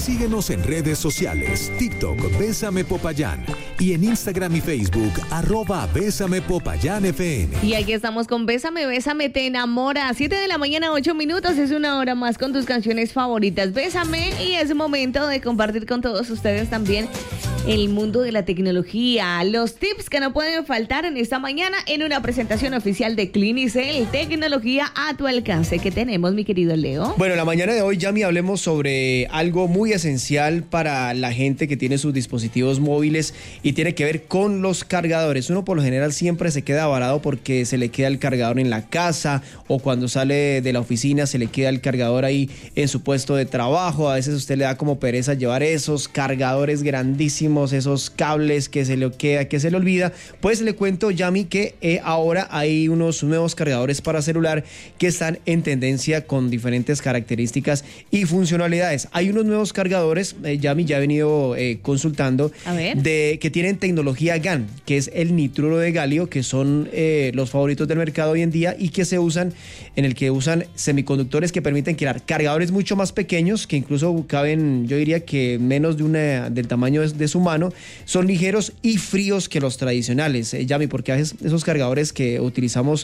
Síguenos en redes sociales, TikTok, Bésame Popayán, y en Instagram y Facebook, @Bésame Popayán FM. Y aquí estamos con Bésame, Bésame, te enamora. 7 de la mañana, 8 minutos, es una hora más con tus canciones favoritas. Bésame, y es momento de compartir con todos ustedes también el mundo de la tecnología, los tips que no pueden faltar en esta mañana en una presentación oficial de Clinicel, tecnología a tu alcance. ¿Qué tenemos, mi querido Leo? Bueno, la mañana de hoy, Yami, hablemos sobre algo muy esencial para la gente que tiene sus dispositivos móviles y tiene que ver con los cargadores. Uno por lo general siempre se queda varado porque se le queda el cargador en la casa, o cuando sale de la oficina se le queda el cargador ahí en su puesto de trabajo. A veces a usted le da como pereza llevar esos cargadores grandísimos, esos cables que se le queda, que se le olvida. Pues le cuento, Yami, que ahora hay unos nuevos cargadores para celular que están en tendencia con diferentes características y funcionalidades. Hay unos nuevos cargadores, Yami, ya he venido consultando, que tienen tecnología GaN, que es el nitruro de galio, que son los favoritos del mercado hoy en día y que se usan, en el que usan semiconductores que permiten crear cargadores mucho más pequeños, que incluso caben, yo diría que menos del tamaño de su mano. Son ligeros y fríos que los tradicionales, Yami, porque a veces esos cargadores que utilizamos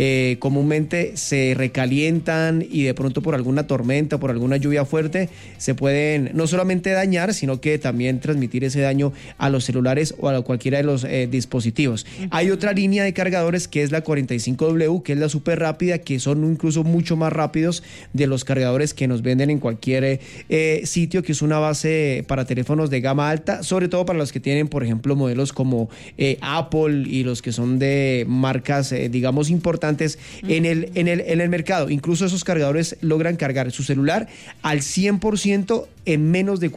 comúnmente se recalientan y de pronto por alguna tormenta, por alguna lluvia fuerte, se pueden no solamente dañar, sino que también transmitir ese daño a los celulares o a cualquiera de los dispositivos. Hay otra línea de cargadores que es la 45W, que es la súper rápida, que son incluso mucho más rápidos de los cargadores que nos venden en cualquier sitio, que es una base para teléfonos de gama alta, sobre todo para los que tienen, por ejemplo, modelos como Apple y los que son de marcas, digamos, importantes en el mercado. Incluso esos cargadores logran cargar su celular al 100% en menos de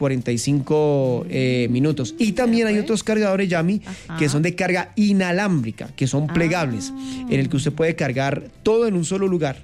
45 minutos. Y también hay otros cargadores, Yami, que son de carga inalámbrica, que son plegables, en el que usted puede cargar todo en un solo lugar,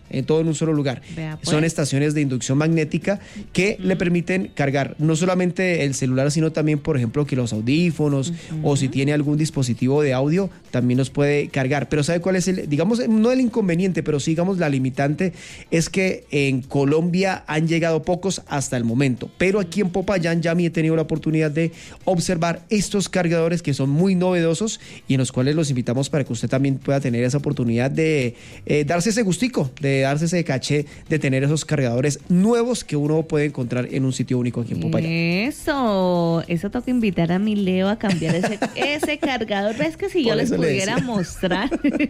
Vea, pues. Son estaciones de inducción magnética que le permiten cargar no solamente el celular, sino también, por ejemplo, que los audífonos, o si tiene algún dispositivo de audio, también los puede cargar. Pero ¿sabe cuál es digamos, no el inconveniente, pero sí, digamos, la limitante? Es que en Colombia han llegado pocos hasta el momento, pero aquí en Popayán, Yami, he tenido la oportunidad de observar estos cargadores que son muy novedosos y en los cuales los invitamos para que usted también pueda tener esa oportunidad de darse ese gustico, de darse ese caché, de tener esos cargadores nuevos que uno puede encontrar en un sitio único aquí en Popayán. Eso toca invitar a mi Leo a cambiar ese cargador. ¿Ves que si yo les pudiera mostrar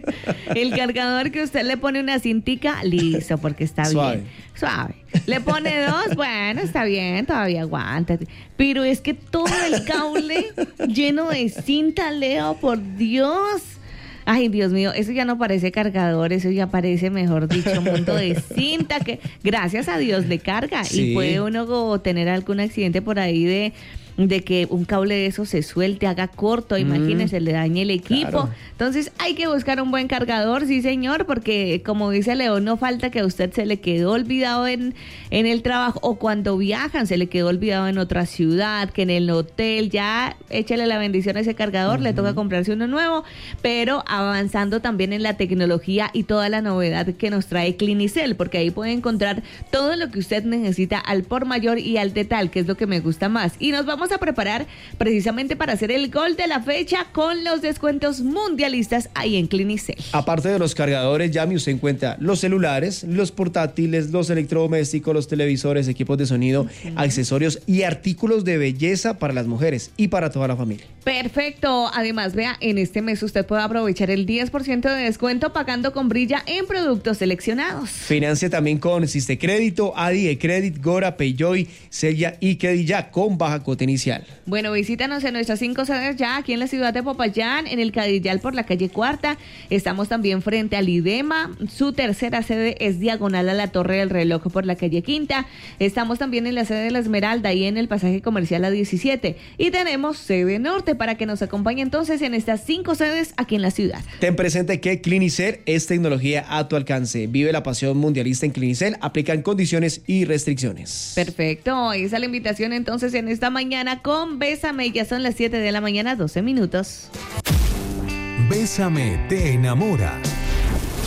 el cargador que usted le pone una cintica, listo, porque está bien suave? Le pone dos, bueno, está bien, todavía aguanta. Pero es que todo el cable lleno de cinta, Leo, por Dios. Ay, Dios mío, eso ya no parece cargador, eso ya parece, mejor dicho, un mundo de cinta que gracias a Dios le carga. Sí. Y puede uno tener algún accidente por ahí de que un cable de eso se suelte, haga corto, imagínense, le dañe el equipo. Claro. Entonces hay que buscar un buen cargador, sí señor, porque como dice Leo, no falta que a usted se le quedó olvidado en el trabajo, o cuando viajan se le quedó olvidado en otra ciudad, que en el hotel, ya échale la bendición a ese cargador, le toca comprarse uno nuevo, pero avanzando también en la tecnología y toda la novedad que nos trae Clinicel, porque ahí puede encontrar todo lo que usted necesita al por mayor y al detal, que es lo que me gusta más. Y nos vamos a preparar precisamente para hacer el gol de la fecha con los descuentos mundialistas ahí en Clinicel. Aparte de los cargadores, Yami, usted encuentra los celulares, los portátiles, los electrodomésticos, los televisores, equipos de sonido, accesorios y artículos de belleza para las mujeres y para toda la familia. Perfecto. Además, vea, en este mes usted puede aprovechar el 10% de descuento pagando con Brilla en productos seleccionados. Financia también con Sistecrédito, Adi, Ecredit, Gora, Payjoy, Sella y Credilla con baja cuota inicial. Bueno, visítanos en nuestras 5 sedes ya aquí en la ciudad de Popayán, en el Cadillal por la calle Cuarta. Estamos también frente al IDEMA. Su tercera sede es diagonal a la Torre del Reloj por la calle Quinta. Estamos también en la sede de La Esmeralda y en el pasaje comercial A17. Y tenemos sede norte para que nos acompañe entonces en estas 5 sedes aquí en la ciudad. Ten presente que Clinicel es tecnología a tu alcance. Vive la pasión mundialista en Clinicel. Aplican condiciones y restricciones. Perfecto. Esa es la invitación entonces en esta mañana con Bésame. Ya son las 7 de la mañana, 12 minutos. Bésame te enamora.